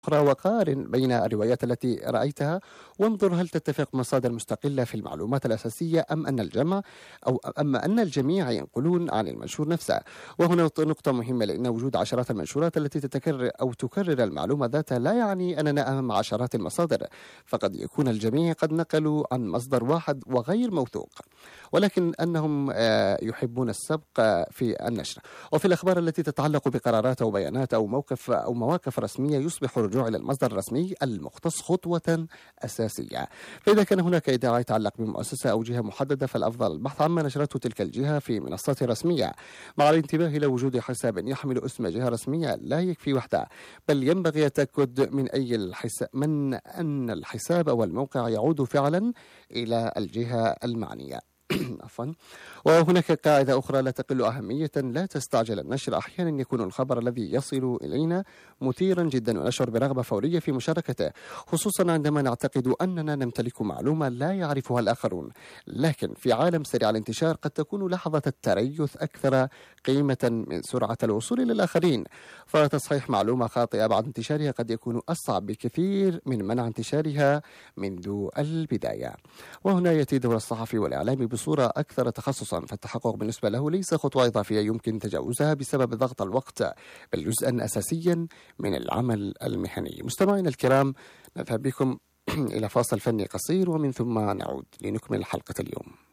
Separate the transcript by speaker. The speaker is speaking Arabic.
Speaker 1: أخرى وقارن بين الروايات التي رأيتها، وانظر هل تتفق مصادر مستقلة في المعلومات الأساسية أم أن الجميع ينقلون عن المنشور نفسه. وهنا نقطة مهمة، لأن وجود عشرات المنشورات التي تتكرر أو تكرر المعلومة ذاتها لا يعني أننا أمام عشرات المصادر، فقد يكون الجميع قد نقلوا عن مصدر واحد وغير موثوق، ولكن أنهم يحبون السبق في النشر. وفي الأخبار التي تتعلق بقرارات أو بيانات أو مواقف رسمية، يصبح الرجوع إلى المصدر الرسمي المختص خطوة أساسية. فإذا كان هناك ادعاء يتعلق بمؤسسة أو جهة محددة، فالأفضل البحث عما نشرته تلك الجهة في منصات رسمية، مع الانتباه إلى وجود حساب يحمل اسم جهة رسمية. لا يكفي وحده، بل ينبغي التأكد من أن الحساب أو الموقع يعود فعلا إلى الجهة المعنية. عفوا. وهناك قاعدة أخرى لا تقل أهمية: لا تستعجل النشر. أحيانا يكون الخبر الذي يصل إلينا مثيرا جدا ونشعر برغبة فورية في مشاركته، خصوصا عندما نعتقد أننا نمتلك معلومة لا يعرفها الآخرون. لكن في عالم سريع الانتشار قد تكون لحظة التريث أكثر قيمة من سرعة الوصول إلى الآخرين، فتصحيح معلومة خاطئة بعد انتشارها قد يكون أصعب بكثير من منع انتشارها منذ البداية. وهنا يأتي دور الصحفي والإعلامي بصورة أكثر تخصصا، فالتحقق بالنسبة له ليس خطوة إضافية يمكن تجاوزها بسبب ضغط الوقت، بل جزءا أساسيا من العمل المهني. مستمعينا الكرام، نذهب بكم إلى فاصل فني قصير، ومن ثم نعود لنكمل حلقة اليوم.